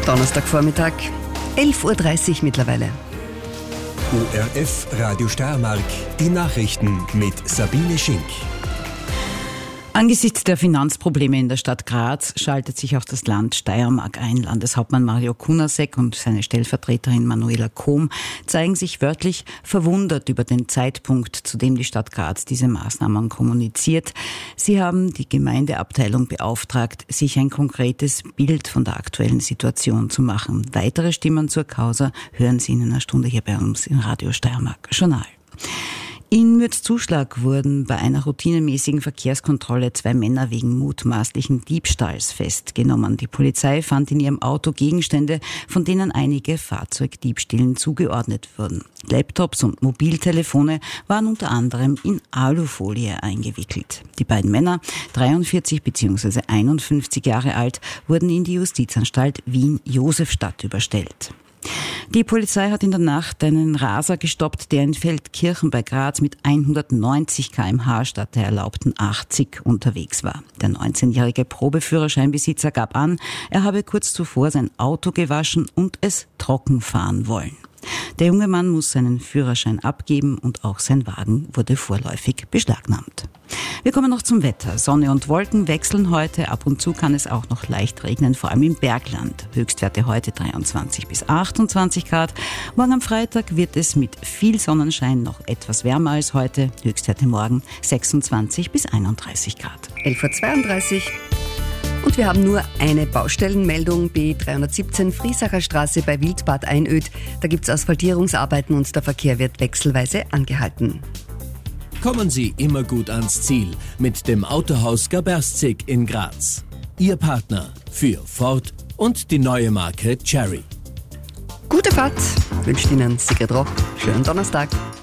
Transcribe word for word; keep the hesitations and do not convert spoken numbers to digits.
Donnerstagvormittag, elf Uhr dreißig mittlerweile. O R F Radio Steiermark, die Nachrichten mit Sabine Schink. Angesichts der Finanzprobleme in der Stadt Graz schaltet sich auch das Land Steiermark ein. Landeshauptmann Mario Kunasek und seine Stellvertreterin Manuela Kohm zeigen sich wörtlich verwundert über den Zeitpunkt, zu dem die Stadt Graz diese Maßnahmen kommuniziert. Sie haben die Gemeindeabteilung beauftragt, sich ein konkretes Bild von der aktuellen Situation zu machen. Weitere Stimmen zur Causa hören Sie in einer Stunde hier bei uns im Radio Steiermark Journal. In Mürzzuschlag wurden bei einer routinemäßigen Verkehrskontrolle zwei Männer wegen mutmaßlichen Diebstahls festgenommen. Die Polizei fand in ihrem Auto Gegenstände, von denen einige Fahrzeugdiebstählen zugeordnet wurden. Laptops und Mobiltelefone waren unter anderem in Alufolie eingewickelt. Die beiden Männer, dreiundvierzig bzw. einundfünfzig Jahre alt, wurden in die Justizanstalt Wien-Josefstadt überstellt. Die Polizei hat in der Nacht einen Raser gestoppt, der in Feldkirchen bei Graz mit hundertneunzig Kilometer pro Stunde statt der erlaubten achtzig unterwegs war. Der neunzehnjährige Probeführerscheinbesitzer gab an, er habe kurz zuvor sein Auto gewaschen und es trocken fahren wollen. Der junge Mann muss seinen Führerschein abgeben und auch sein Wagen wurde vorläufig beschlagnahmt. Wir kommen noch zum Wetter. Sonne und Wolken wechseln heute. Ab und zu kann es auch noch leicht regnen, vor allem im Bergland. Höchstwerte heute dreiundzwanzig bis achtundzwanzig Grad. Morgen am Freitag wird es mit viel Sonnenschein noch etwas wärmer als heute. Höchstwerte morgen sechsundzwanzig bis einunddreißig Grad. elf Uhr zweiunddreißig. Und wir haben nur eine Baustellenmeldung, B dreihundertsiebzehn Friesacher Straße bei Wildbad Einöd. Da gibt es Asphaltierungsarbeiten und der Verkehr wird wechselweise angehalten. Kommen Sie immer gut ans Ziel mit dem Autohaus Gaberstzig in Graz. Ihr Partner für Ford und die neue Marke Cherry. Gute Fahrt, wünscht Ihnen Sigrid Rock. Schönen Donnerstag.